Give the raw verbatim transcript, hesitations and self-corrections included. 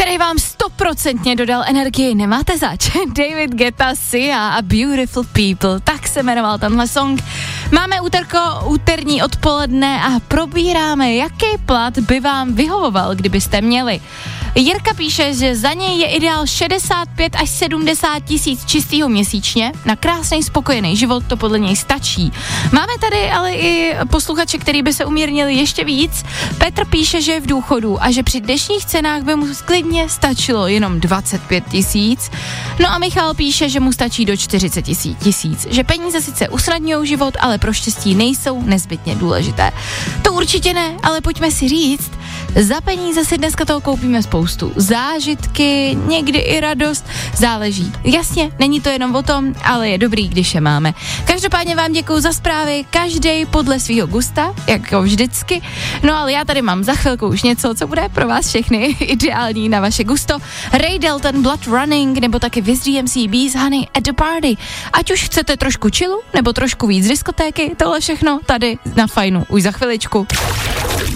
který vám stoprocentně dodal energii, nemáte zač. David Guetta, Sia a Beautiful People, tak se jmenoval tenhle song. Máme úterko, úterní odpoledne a probíráme, jaký plat by vám vyhovoval, kdybyste měli. Jirka píše, že za něj je ideál šedesát pět až sedmdesát tisíc čistýho měsíčně. Na krásný, spokojený život to podle něj stačí. Máme tady ale i posluchače, který by se umírnili ještě víc. Petr píše, že je v důchodu a že při dnešních cenách by mu klidně stačilo jenom dvacet pět tisíc. No a Michal píše, že mu stačí do čtyřicet tisíc. Že peníze sice usnadňují život, ale pro štěstí nejsou nezbytně důležité. To určitě ne, ale pojďme si říct, za peníze si dneska toho koupíme spoustu. Zážitky, někdy i radost, záleží. Jasně, není to jenom o tom, ale je dobrý, když je máme. Každopádně vám děkuju za zprávy, každej podle svýho gusta, jako vždycky. No ale já tady mám za chvilku už něco, co bude pro vás všechny ideální na vaše gusto. Ray Dalton, Blood Running, nebo taky Wiz D M C, Bees Honey at the Party. Ať už chcete trošku chillu, nebo trošku víc diskotéky, tohle všechno tady na Fajnu už za chviličku.